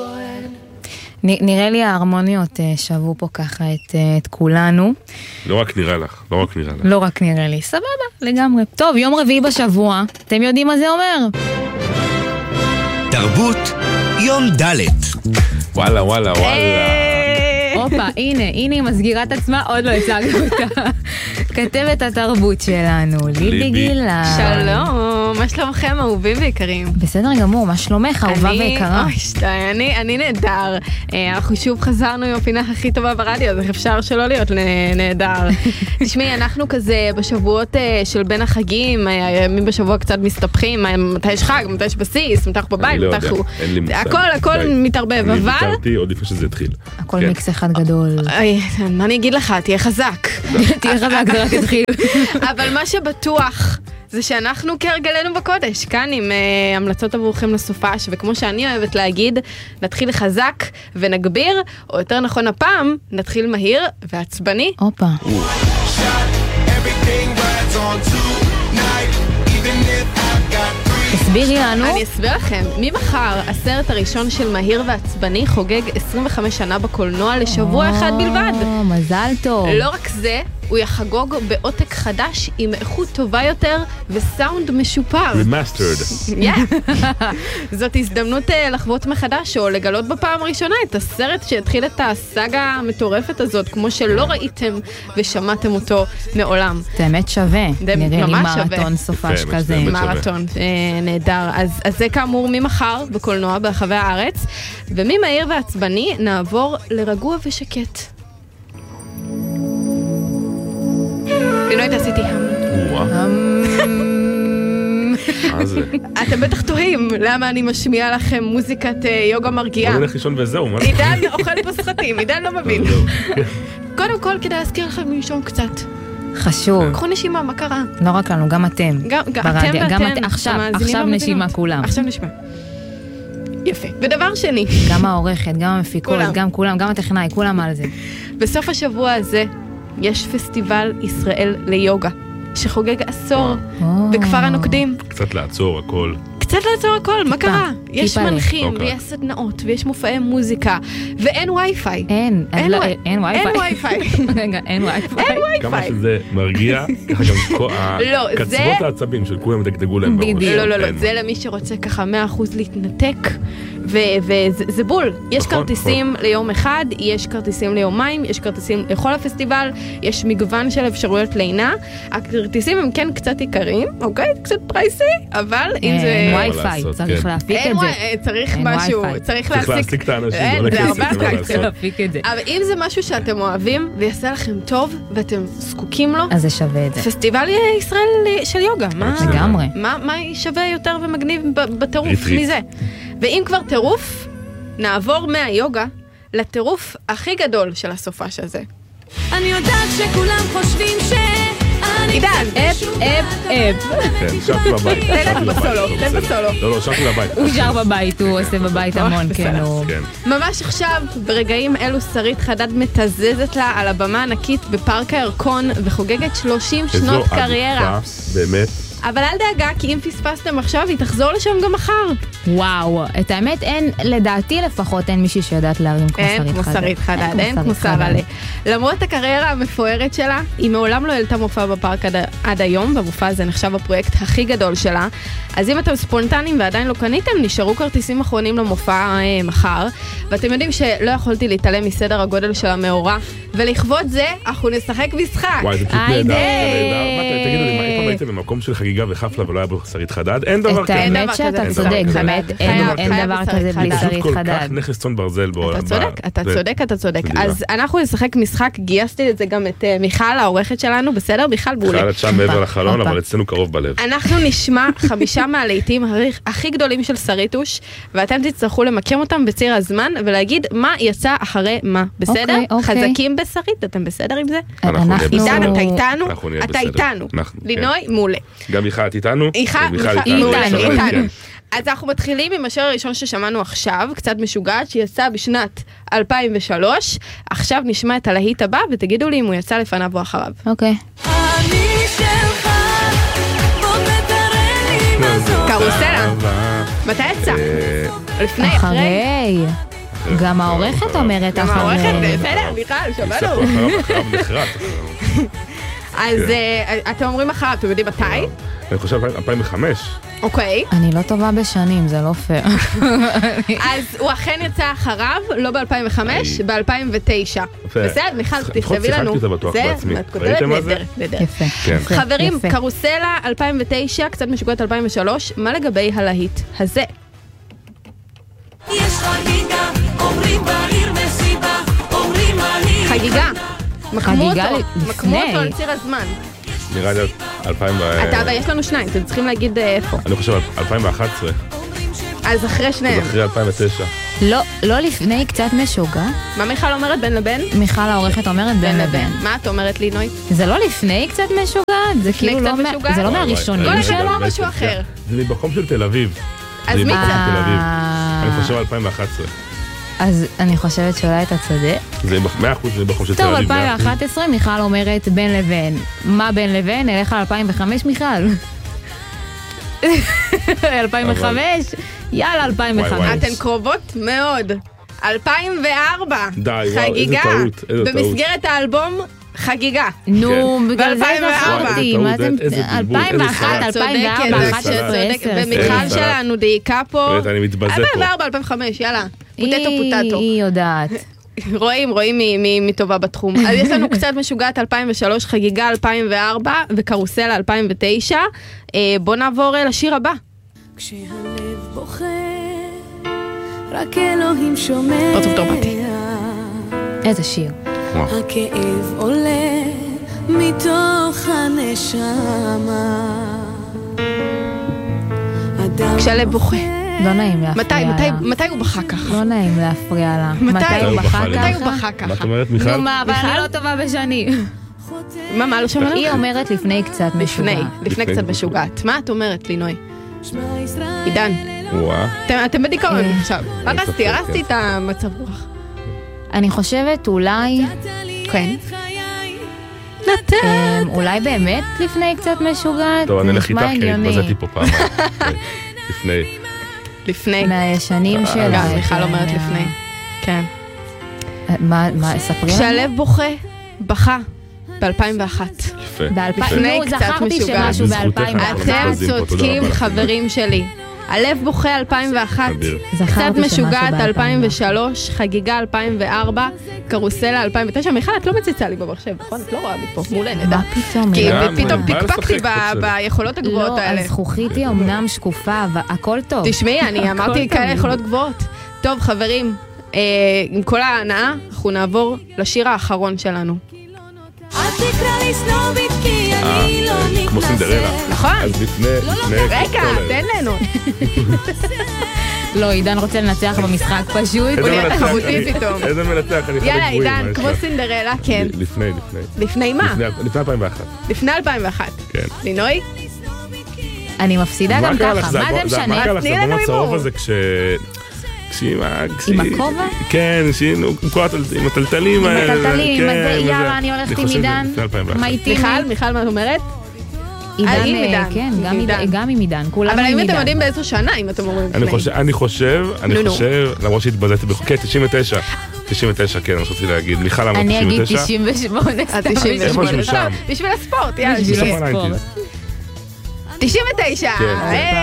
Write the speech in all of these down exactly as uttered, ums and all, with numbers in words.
נראה לי ההרמוניות שבו פה ככה את, את כולנו. לא רק נראה לך, לא רק נראה לך. לא רק נראה לי, סבבה, לגמרי. טוב, יום רביעי בשבוע, אתם יודעים מה זה אומר? תרבות יום ד'. וואלה, וואלה, וואלה. הופה, הנה, הנה היא מסגירה את עצמה, עוד לא הצגנו אותה. כתבת התרבות שלנו, ליבי גילה. שלום, מה שלומכם אהובים ויקרים? בסדר גמור, מה שלומך אהובה ויקרה? אוי, שתי, אני, אני נהדר. אנחנו שוב חזרנו עם הפינה הכי טובה ברדיו, אז איך אפשר שלא להיות נהדר? תשמעי, אנחנו כזה בשבועות של בין החגים, הימים בשבוע קצת מסתבכים, מתי יש חג, מתי יש בסיס, מתי אנחנו בבית, מתי אנחנו... הכל, הכל מתערבב, אבל... אני ויתרתי עוד לפני שזה התחיל. הכל מיקס אחד גדול. מה אני אגיד לך? תהיה חזק. תהיה חזק, זה רק התחיל. אבל מה שבטוח זה שאנחנו כהרגלנו בקודש, כאן עם uh, המלצות עבורכם לסופש, וכמו שאני אוהבת להגיד, נתחיל חזק ונגביר, או יותר נכון הפעם, נתחיל מהיר ועצבני. אופה. תסבירי לנו. אני אסביר לכם. ממחר, הסרט הראשון של מהיר ועצבני חוגג עשרים וחמש שנה בקולנוע לשבוע אחד בלבד. מזל טוב. לא רק זה, הוא יחגוג בעותק חדש עם איכות טובה יותר וסאונד משופר. Remastered. Yeah. זאת הזדמנות לחוות מחדש או לגלות בפעם הראשונה את הסרט שהתחיל את הסאגה המטורפת הזאת, כמו שלא ראיתם ושמעתם אותו מעולם. זה באמת שווה. נראה לי מרתון סופש כזה. מרתון, נהדר. אז, אז זה כאמור ממחר בקולנוע ברחבי הארץ, וממהיר ועצבני נעבור לרגוע ושקט. בינוי עשיתי הם. מה זה? אתם בטח תוהים למה אני משמיעה לכם מוזיקת יוגה מרגיעה. בוא נלך לישון וזהו. עידן אוכל פה סרטים, עידן לא מבין. קודם כל כדי להזכיר לכם לישון קצת. חשוב. קחו נשימה, מה קרה? לא רק לנו, גם אתם. גם אתם ואתם. עכשיו, עכשיו נשימה כולם. עכשיו נשימה. יפה. ודבר שני. גם העורכת, גם המפיקות, גם כולם, גם הטכנאי, כולם על זה. בסוף השבוע הזה יש פסטיבל ישראל ליוגה, שחוגג עשור בכפר הנוקדים. קצת לעצור הכל. קצת לעצור הכל, מה קרה? יש מנחים, ויש סדנאות, ויש מופעי מוזיקה, ואין וי-פיי. אין, אין וי-פיי. אין וי-פיי. רגע, אין וי-פיי. אין וי-פיי. כמה שזה מרגיע, ככה גם קצוות העצבים של כולם דגדגו להם בראש. לא, לא, לא, זה למי שרוצה ככה מאה אחוז להתנתק, וזה בול. יש כרטיסים ליום אחד, יש כרטיסים ליומיים, יש כרטיסים לכל הפסטיבל, יש מגוון של אפשרויות לינה. הכרטיסים הם כן קצת יקרים, אוקיי? קצת פרייסי, אבל אם זה... וי-פיי, צריך להפיק את זה. צריך משהו, צריך להפיק את האנשים. זה הרבה צריך להפיק את זה. אבל אם זה משהו שאתם אוהבים ויעשה לכם טוב ואתם זקוקים לו, אז זה שווה את זה. פסטיבל ישראל של יוגה, לגמרי. מה שווה יותר ומגניב בטירוף מזה? ואם כבר טירוף, נעבור מהיוגה לטירוף הכי גדול של הסופש הזה. אני יודעת שכולם חושבים ש... עידן, אפ, אפ, אפ. כן, שרתי בבית. תן בסולו, תן בסולו. לא, לא, שרתי בבית. הוא שר בבית, הוא עושה בבית המון, כן. ממש עכשיו, ברגעים אלו, שרית חדד מתזזת לה על הבמה ענקית בפארק הירקון, וחוגגת שלושים שנות קריירה. באמת. אבל אל דאגה, כי אם פספסתם עכשיו, היא תחזור לשם גם מחר. וואו, את האמת אין, לדעתי לפחות אין מישהי שיודעת להרים כמו שרית חדד. אין כמו שרית חדד, אין כמו שרה. למרות הקריירה המפוארת שלה, היא מעולם לא העלתה מופע בפארק עד, עד היום, והמופע הזה נחשב הפרויקט הכי גדול שלה. אז אם אתם ספונטניים ועדיין לא קניתם, נשארו כרטיסים אחרונים למופע אה, מחר. ואתם יודעים שלא יכולתי להתעלם מסדר הגודל של המאורע, ולכבוד זה, אנחנו נשחק משחק. וואי, זה פשוט נהדר. תגידו לי, מה איפה הייתם במקום של חגיגה וחפלה ולא היה בו שרית חדד? אין דבר כזה. את האמת שאתה צודק, באמת, אין דבר כזה בלי שרית חדד. כל כך נכס צאן ברזל. אתה צודק, אתה צודק, אתה צודק. אז אנחנו נשחק משחק, גייסתי את זה גם את מיכל, העורכת שלנו, בסדר? מיכל בולה. מיכל את שם מעבר לחלון, אבל אצלנו קרוב בלב. אנחנו נשמע חמישה מהלהיטים הכי גדולים של שריתוש, ואתם תצטרכו למקם אותם בציר הזמן, ולהגיד מה יצא אחרי מה. בסדר? חזקים בשרית, אתם בסדר עם זה? עידן, אתה איתנו? אתה איתנו. לינוי, מעולה. גם מיכל את איתנו? מיכל איתנו. אז אנחנו מתחילים עם השיר הראשון ששמענו עכשיו, קצת משוגעת, שיצא בשנת אלפיים ושלוש. עכשיו נשמע את הלהיט הבא, ותגידו לי אם הוא יצא לפניו או אחריו. אוקיי. אני שלך, בוא תתראה לי מה זאת. קרוסלה. מתי יצא? לפני, אחרי? אחרי. גם העורכת אומרת גם אחרי. העורכת, בסדר, מיכל, שמענו. יצטרכו אחריו, אחריו נחרט. אז אה, אתם אומרים אחריו, אתם יודעים מתי? אני חושב אלפיים וחמש. אוקיי. אני לא טובה בשנים, זה לא פייר. אז הוא אכן יצא אחריו, לא ב-אלפיים וחמש, ב-אלפיים ותשע. בסדר, מיכל, לפחות תכתבי לנו. שיחקתי אותה בטוח בעצמי. את כותבת ראיתם מה זה? נהדר, נהדר. יפה. כן. יפה, חברים, יפה. קרוסלה אלפיים ותשע, קצת משוגעת אלפיים ושלוש, מה לגבי הלהיט הזה? יש חגיגה, אומרים בעיר מסיבה, אומרים אני... חגיגה. מקמו חגיגה אותו, לפני. מקמו אותו על ציר הזמן. נראה לי אלפיים ו... אתה, אבל יש לנו שניים, אתם צריכים להגיד אה, איפה. אני חושב אלפיים ואחת עשרה. אז אחרי אז שניהם. אחרי אלפיים ותשע. לא, לא לפני, קצת משוגע. מה מיכל אומרת בין לבין? מיכל העורכת אומרת בין לבין. מה את אומרת לי, נוי? זה לא לפני קצת משוגעת? זה כאילו קצת לא מה- משוגעת? זה לא וואי, מהראשונים כל אחד שלו? אמר משהו אחר. זה ממקום של תל אביב. אז זה מי ממקום קצת? של תל אביב. אה, אני חושב אלפיים ואחת עשרה. אז אני חושבת שאולי אתה צודק. זה מאה אחוז זה ממקום של תל טוב, אביב. מאה אחוז. אלפיים ואחת עשרה, מיכל אומרת בין לבין. מה בין לבין? נלך על אלפיים וחמש, מיכל. אלפיים וחמש? יאללה, אלפיים וחמש. וואי, וואי. אתן קרובות מאוד. אלפיים וארבע. די, וואו, איזה חגיגה. טעות, איזה טעות. במסגרת האלבום חגיגה. נו, כן. בגלל זה ב-אלפיים וארבע. זכרתי. וואי, מה איזה אתם... טעות, איזה בלבול, אלפיים ואחת, איזה אלפיים וארבע, איזה אחת עשרה, סלט. עשר, ומיכל עשר. שלנו דייקה פה. באמת, אני מתבזה פה. אלפיים וארבע, אלפיים וחמש, יאללה. פוטטו היא- פוטטו. היא יודעת. רואים, רואים מי- מי מי טובה בתחום. אז יש לנו קצת משוגעת אלפיים ושלוש, חגיגה אלפיים וארבע וקרוסלה אלפיים ותשע. אה, בוא נעבור אה, לשיר הבא. כשהלב בוכה, רק אלוהים שומע. פרצוף טרומטי. איזה שיר. וואו. הכאב עולה מתוך הנשמה. אדם כשהלב בוכה. לא נעים להפריע מתי, מתי, לה. מתי הוא בכה ככה? לא נעים להפריע לה. מתי הוא הוא בכה בכה לי? מתי הוא ככה? בכה מה ככה? את אומרת, מיכל? נו מה, אבל אני לא טובה בשנים. מה, מה, לא שמענו? היא אומרת לפני קצת לפני, משוגע. לפני קצת משוגעת. מה את אומרת, לינוי? עידן, וואה. אתם- אתם בדיכאון אה. עכשיו. הרסתי, ספק, הרסתי כן. את המצב רוח. אני חושבת אולי, כן. אמ, אולי באמת לפני קצת משוגעת. טוב, אני אלך איתך, נשמע כי הגיוני. התבזיתי פה פעם. לפני. לפני. מהישנים אה, שלה. גם מיכל כן, אומרת מה- לפני. כן. מה, מה, ספרי לנו. כשהלב בוכה, בכה ב-אלפיים ואחת. יפה. באלפיים- יפה. לפני נו, קצת זכרתי משוגע. שמשהו בזכותך ב-אלפיים אנחנו ואחת. אתם מתבזים פה, תודה צודקים, רבה לך. חברים שלי. הלב בוכה אלפיים ואחת, אדיר. קצת זכרתי שמשהו משוגעת ב- אלפיים ושלוש, חגיגה אלפיים וארבע, קרוסלה אלפיים ותשע. מיכל, את לא מציצה לי במחשב, נכון? את לא רואה מפה, מול עין, מה נדע. פתאום? כי גם, פתאום מה פקפקתי לשחק, ב- בסדר. ביכולות הגבוהות לא, האלה. הזכוכית היא אמנם שקופה, אבל הכל טוב. תשמעי, אני אמרתי הכל כאלה טוב. יכולות גבוהות. טוב, חברים, אה, עם כל ההנאה, אנחנו נעבור לשיר האחרון שלנו. אל תקרא לי סנובית כי אני לא מתנשאת. כמו סינדרלה. נכון? אז לפני, לפני... רגע, כל תן אלה. לנו. לא, עידן רוצה לנצח במשחק פשוט. איזה הוא נהיה מנצח, תחרותי אני- פתאום. איזה מנצח, אני חלק יאללה, גבוהים, מה עידן, יש כמו לך? סינדרלה, כן. לפני, לפני. לפני מה? לפני- לפני אלפיים ואחת. לפני אלפיים ואחת. כן. לינוי? אני מפסידה גם קרה לך? ככה, זה מה הבו- זה מה משנה? קרה לך? תני זה לנו הבום הצהוב הימור. הזה כש... כשהיא עם ה... עם הכובע? כן, שהיא נו, עם כל הטל- עם הטלטלים עם האלה. הטלטלים, כן, אז זה, וזה. יאללה, אני הולכת עם חושב עידן. לפני אלפיים ואחת. מה איתי? מיכל, מיכל, מה את אומרת? עידן, אה, עם אה, עידן. כן, גם עם עידן, עידן. גם עם עידן, כולנו אבל עם האם עידן. אתם יודעים באיזו שנה, אם אתם אומרים אני לפני? חושב, אני חושב, אני נו, נו. חושב, למרות שהתבזיתי בחוק, כן, תשעים ותשע. תשעים ותשע, כן, מה שרציתי להגיד. מיכל אמר אני תשעים אגיד ותשע. תשעים ושמונה, אה, סתם. תשעים ושמונה. איפשהו שם. טוב, בשביל הספורט, יאללה, בשביל שיהיה. סוף הספורט. הניינטיז. תשעים ותשע. כן.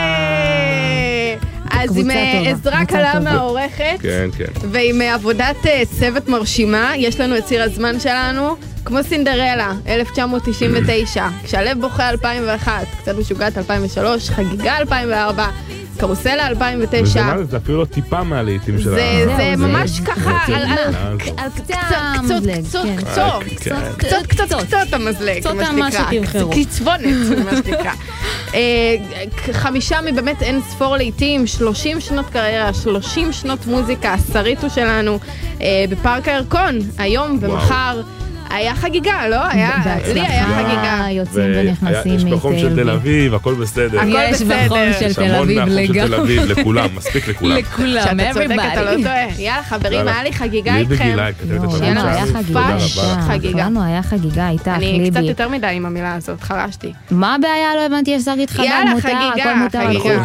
היי. אז עם קבוצה אה, טובה, עזרה קבוצה קלה טובה. מהעורכת, כן, כן. ועם אה, עבודת אה, צוות מרשימה, יש לנו את ציר הזמן שלנו, כמו סינדרלה, אלף תשע מאות תשעים ותשע, כשהלב בוכה אלפיים ואחת, קצת משוגעת אלפיים ושלוש, חגיגה אלפיים וארבע, קרוסלה אלפיים וזה ותשע. מה זה, זה אפילו לא טיפה מהלעיתים של ה... זה זהו, זה זה- ממש זה ככה, טעימה. על- על- על קצה קצת, המזלג, קצת, כן. קצת, כן. קצת, קצת, קצת המזלג, קצת מה מה שנקרא. שתבחרו. קצבונת, מה שנקרא. אה, חמישה מבאמת אין ספור לעיתים, שלושים שנות קריירה, שלושים שנות מוזיקה, הסריטו שלנו אה, בפארק הירקון, היום ומחר. היה חגיגה, לא? היה, לי היה חגיגה. יוצאים ונכנסים יש בחום של תל אביב, הכל בסדר. יש בחום של תל אביב לגמרי. לכולם, מספיק לכולם. לכולם, שאתה צודק, אתה לא טועה. יאללה, חברים, היה לי חגיגה איתכם. ליבי גילה, כתבת את לנו היה חגיגה. חגיגה. לנו היה חגיגה איתך, ליבי. אני קצת יותר מדי עם המילה הזאת, חרשתי. מה הבעיה? לא הבנתי, יש שרית חדד, מותר, הכל מותר.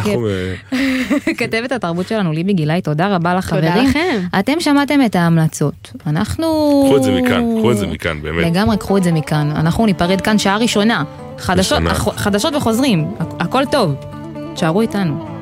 כתבת התרבות שלנו, ליבי גילה, תודה רבה לחברים. תודה לכם. אתם שמעתם את ההמלצות. אנחנו... קחו את זה מכאן, קחו את זה מכאן, באמת. לגמרי, קחו את זה מכאן. אנחנו ניפרד כאן שעה ראשונה. חדשות וחוזרים. הכל טוב. תשארו איתנו.